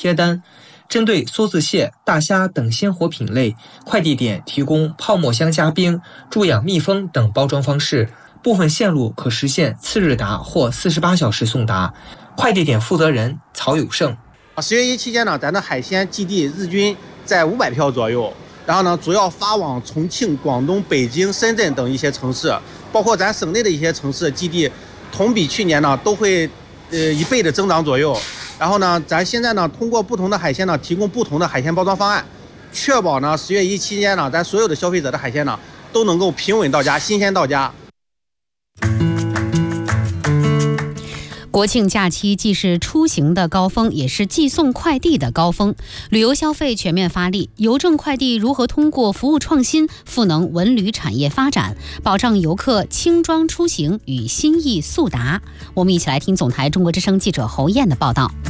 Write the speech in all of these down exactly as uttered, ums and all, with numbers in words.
贴单。针对梭子蟹、大虾等鲜活品类，快递点提供泡沫箱加冰、助氧密封等包装方式，部分线路可实现次日达或四十八小时送达。快递点负责人曹有胜： 十月一期间呢，咱的海鲜寄递日均在五百票左右，然后呢，主要发往重庆、广东、北京、深圳等一些城市，包括咱省内的一些城市寄递，同比去年呢都会呃一倍的增长左右。然后呢，咱现在呢通过不同的海鲜呢，提供不同的海鲜包装方案，确保呢十月一期间呢，咱所有的消费者的海鲜呢都能够平稳到家，新鲜到家。 国庆假期既是出行的高峰，也是寄送快递的高峰，旅游消费全面发力。邮政快递如何通过服务创新赋能文旅产业发展，保障游客轻装出行与心意速达？我们一起来听总台中国之声记者侯燕的报道。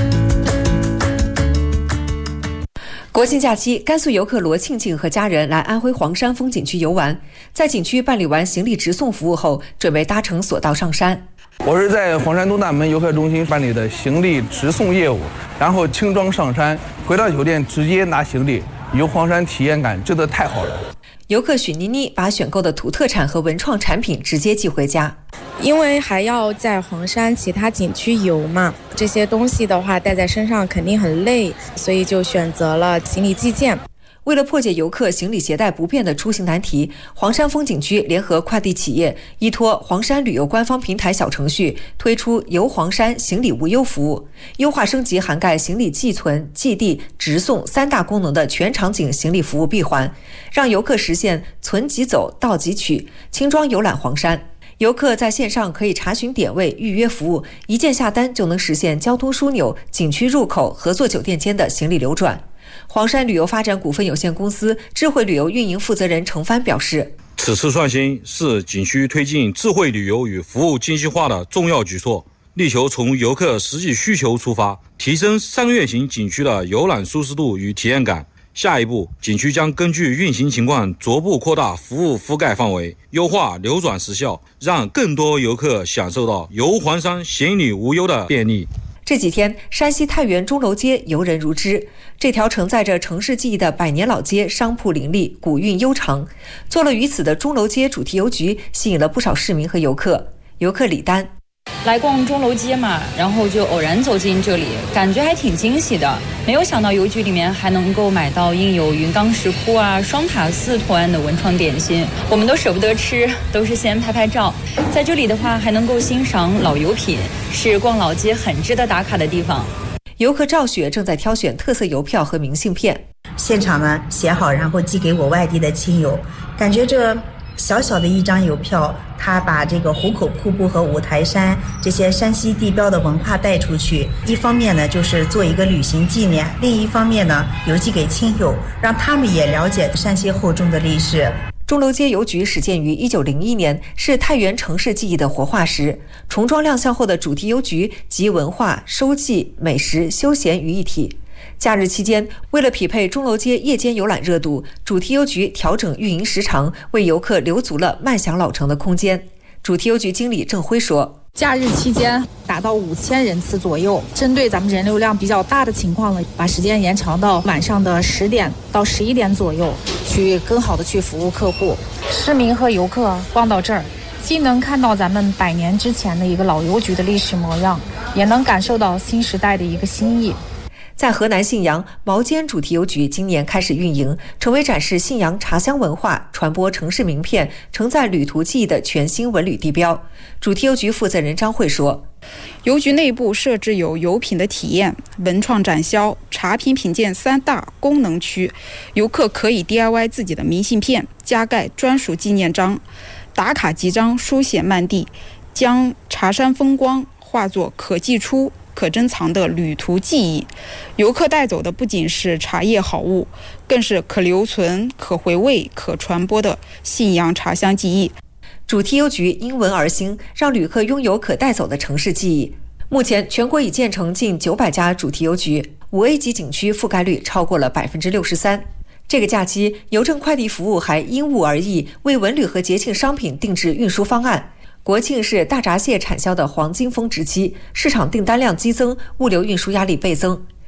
国庆假期，甘肃游客罗庆庆和家人来安徽黄山风景区游玩，在景区办理完行李直送服务后，准备搭乘索道上山。 我是在黄山东大门游客中心办理的行李直送业务，然后轻装上山，回到酒店直接拿行李，游黄山体验感真的太好了。 游客许妮妮把选购的土特产和文创产品直接寄回家， 因为还要在黄山其他景区游嘛，这些东西的话带在身上肯定很累，所以就选择了行李寄件。 为了破解游客行李携带不便的出行难题，黄山风景区联合快递企业，依托黄山旅游官方平台小程序，推出游黄山行李无忧服务，优化升级涵盖行李寄存、寄递、直送三大功能的全场景行李服务闭环，让游客实现存即走、到即取，轻装游览黄山。游客在线上可以查询点位、预约服务，一键下单就能实现交通枢纽、景区入口、合作酒店间的行李流转。黄山旅游发展股份有限公司智慧旅游运营负责人程帆表示， 此次创新是景区推进智慧旅游与服务精细化的重要举措，力求从游客实际需求出发，提升商业型景区的游览舒适度与体验感。下一步，景区将根据运行情况逐步扩大服务覆盖范围，优化流转时效，让更多游客享受到游黄山行李无忧的便利。 这几天，山西太原钟楼街游人如织。这条承载着城市记忆的百年老街，商铺林立，古韵悠长。坐落于此的钟楼街主题邮局吸引了不少市民和游客。游客李丹： 来逛钟楼街嘛，然后就偶然走进这里，感觉还挺惊喜的。没有想到邮局里面还能够买到印有云冈石窟啊、双塔寺图案的文创点心，我们都舍不得吃，都是先拍拍照。在这里的话，还能够欣赏老油品，是逛老街很值得打卡的地方。 游客赵雪正在挑选特色邮票和明信片， 现场呢写好，然后寄给我外地的亲友。感觉这小小的一张邮票，他把这个壶口瀑布和五台山这些山西地标的文化带出去，一方面呢就是做一个旅行纪念，另一方面呢邮寄给亲友，让他们也了解山西厚重的历史。 钟楼街邮局始建于一九零一年，是太原城市记忆的活化石。重装亮相后的主题邮局集文化、收寄、美食、休闲于一体。假日期间，为了匹配钟楼街夜间游览热度，主题邮局调整运营时长，为游客留足了漫享老城的空间。主题邮局经理郑辉说， 假日期间达到五千人次左右，针对咱们人流量比较大的情况呢，把时间延长到晚上的十点到十一点左右，去更好的去服务客户。市民和游客逛到这儿，既能看到咱们百年之前的一个老邮局的历史模样，也能感受到新时代的一个新意。 在河南信阳，毛尖主题邮局今年开始运营，成为展示信阳茶乡文化、传播城市名片、承载旅途记忆的全新文旅地标。主题邮局负责人张慧说， 邮局内部设置有邮品的体验、文创展销、茶品品鉴三大功能区，游客可以 D I Y 自己的明信片，加盖专属纪念章，打卡集章书写漫地，将茶山风光化作可寄出可珍藏的旅途记忆。游客带走的不仅是茶叶好物，更是可留存、可回味、可传播的信阳茶乡记忆。 主题邮局因文而兴，让旅客拥有可带走的城市记忆。目前全国已建成近九百家主题邮局，五 A 级景区覆盖率超过了百分之六十三。这个假期，邮政快递服务还因物而异，为文旅和节庆商品定制运输方案。国庆是大闸蟹产销的黄金峰值期，市场订单量激增，物流运输压力倍增。